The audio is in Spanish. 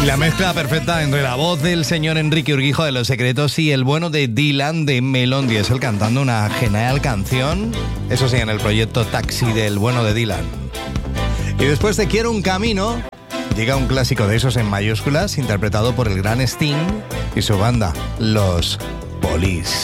Y la mezcla perfecta entre la voz del señor Enrique Urquijo de Los Secretos y el bueno de Dylan de Melon Diesel cantando una genial canción. Eso sí, en el proyecto Taxi del bueno de Dylan. Y después de Quiero un camino, llega un clásico de esos en mayúsculas interpretado por el gran Sting y su banda, Los Police.